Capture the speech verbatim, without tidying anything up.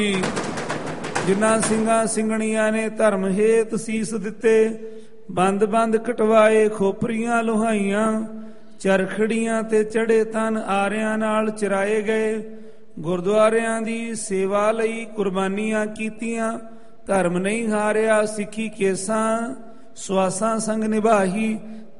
ਜਿਨ੍ਹਾਂ ਸਿੰਘਾਂ ਸਿੰਘਣੀਆਂ ਨੇ ਧਰਮ ਹੇਤ ਸੀਸ ਦਿੱਤੇ, ਬੰਦ ਬੰਦ ਕਟਵਾਏ ਖੋਪਰੀਆਂ ਲੋਹਾਈਆਂ, ਚਰਖੜੀਆਂ ਤੇ ਚੜੇ ਤਨ ਆਰਿਆਂ ਨਾਲ ਚਰਾਏ ਗਏ, ਗੁਰਦੁਆਰਿਆਂ ਦੀ ਸੇਵਾ ਲਈ ਕੁਰਬਾਨੀਆਂ ਕੀਤੀਆਂ, ਧਰਮ ਨਹੀਂ ਹਾਰਿਆ ਸਿੱਖੀ ਕੇਸਾਂ, ਸਵਾਸਾਂ ਸੰਗ ਨਿਭਾਹੀ,